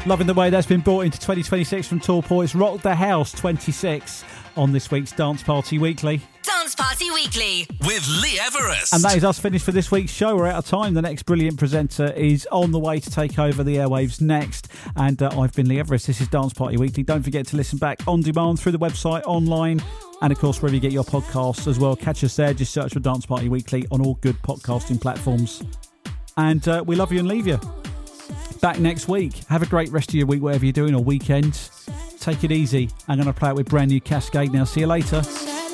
Loving the way that's been brought into 2026 from Tallpaw. It's Rock the House 26 on this week's Dance Party Weekly. Dance Party Weekly with Lee Everest. And that is us finished for this week's show. We're out of time. The next brilliant presenter is on the way to take over the airwaves next. And I've been Lee Everest. This is Dance Party Weekly. Don't forget to listen back on demand through the website, online, and of course wherever you get your podcasts as well. Catch us there. Just search for Dance Party Weekly on all good podcasting platforms. And we love you and leave you. Back next week. Have a great rest of your week, whatever you're doing, or weekend. Take it easy. I'm going to play it with brand new Cascade now. See you later.